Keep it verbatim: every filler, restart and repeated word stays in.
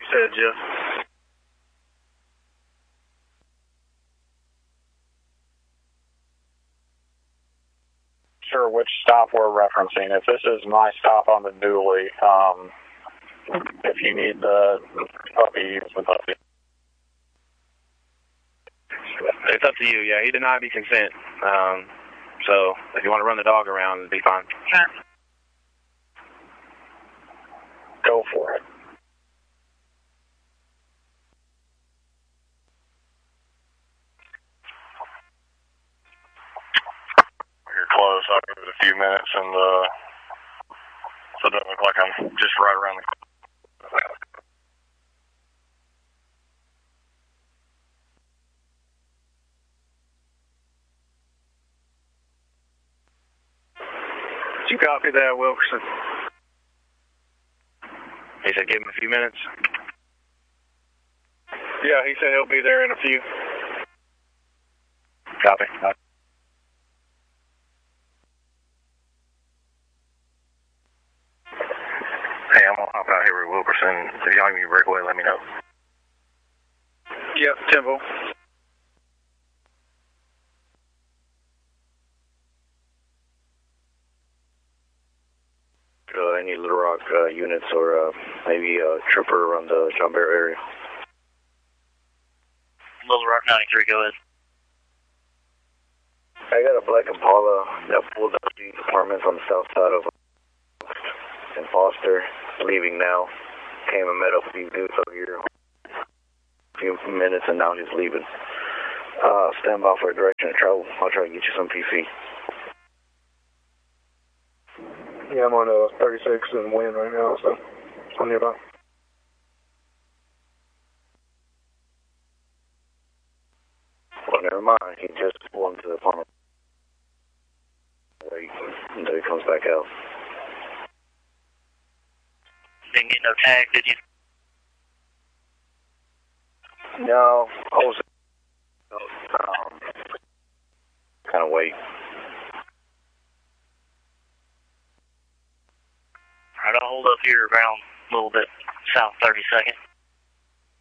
said, Jeff. Sure which stop we're referencing. If this is my stop on the dually, um, if you need the puppy, use the puppy. It's up to you. Yeah, he denied me consent. Um, so if you want to run the dog around, it'd be fine. Sure. Go for it. You're close. I'll give it a few minutes, and uh, so it doesn't look like I'm just right around the corner. Did you copy that, Wilkerson? He said give him a few minutes. Yeah, he said he'll be there in a few. Copy. Copy. Hey, I'm gonna hop out here with Wilkerson. If y'all need me to break away, let me know. Yep, Temple. Uh, any Little Rock uh, units or uh, maybe a trooper around the John Bear area? Little Rock ninety-three, go ahead. I got a black Impala that pulled up the apartments on the south side of in Foster, leaving now. Came and met up with these dudes over here a few minutes, and now he's leaving. Uh, stand by for a direction of travel. I'll try to get you some P C. Yeah, I'm on a thirty-six and wind right now, so I'm nearby. Well, never mind. He just pulled into the apartment. Wait until he comes back out. Didn't get no tag, did you? No, I was um, kind of wait. Alright, I'll hold up here around a little bit south thirty-second.